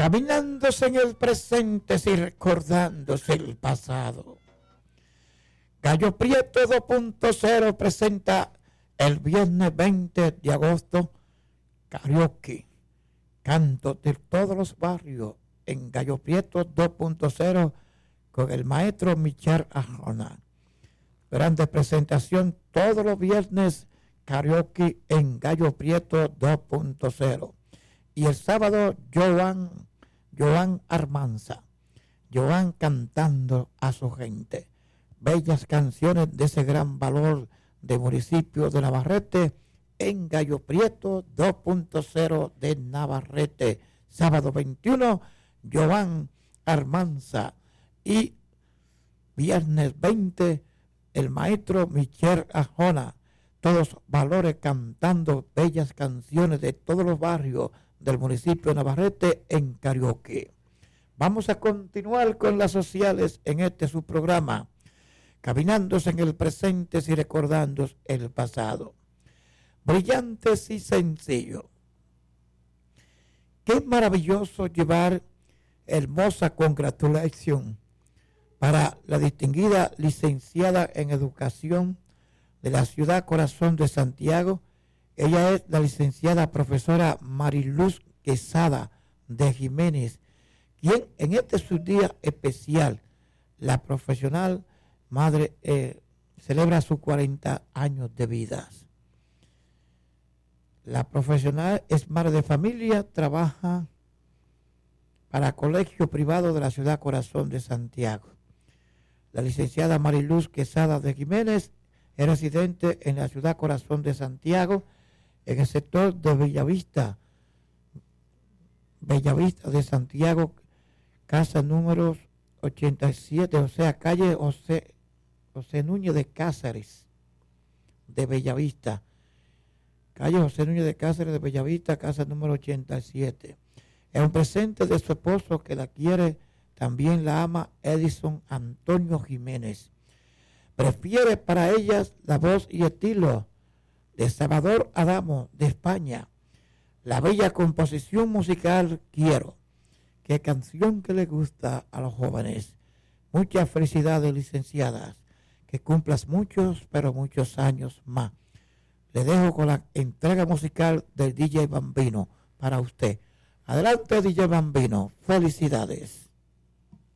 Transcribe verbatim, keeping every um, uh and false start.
Caminándose en el presente y recordándose el pasado. Gallo Prieto dos punto cero presenta el viernes veinte de agosto karaoke, canto de todos los barrios en Gallo Prieto dos punto cero con el maestro Michel Arjona. Grande presentación todos los viernes karaoke en Gallo Prieto dos punto cero. Y el sábado Joan, Joan Armanza, Joan cantando a su gente. Bellas canciones de ese gran valor de municipio de Navarrete en Gallo Prieto dos punto cero de Navarrete. Sábado veintiuno, Joan Armanza. Y viernes veinte, el maestro Michel Arjona. Todos valores cantando bellas canciones de todos los barrios del municipio de Navarrete en karaoke. Vamos a continuar con las sociales en este su programa, caminándose en el presente y recordando el pasado. Brillantes y sencillo. Qué maravilloso llevar hermosa congratulación para la distinguida licenciada en educación de la ciudad corazón de Santiago. Ella es la licenciada profesora Mariluz Quesada de Jiménez, quien en este su día especial, la profesional madre eh, celebra sus cuarenta años de vida. La profesional es madre de familia, trabaja para colegio privado de la ciudad corazón de Santiago. La licenciada Mariluz Quesada de Jiménez es residente en la ciudad corazón de Santiago, en el sector de Bellavista, Bellavista de Santiago, casa número ochenta y siete, o sea, calle José, José Núñez de Cáceres, de Bellavista. Calle José Núñez de Cáceres de Bellavista, casa número ochenta y siete. Es un presente de su esposo que la quiere, también la ama Edison Antonio Jiménez. Prefiere para ellas la voz y estilo de Salvador Adamo de España. La bella composición musical Quiero. Qué canción que le gusta a los jóvenes. Muchas felicidades, licenciadas. Que cumplas muchos, pero muchos años más. Le dejo con la entrega musical del D J Bambino para usted. Adelante, D J Bambino. Felicidades.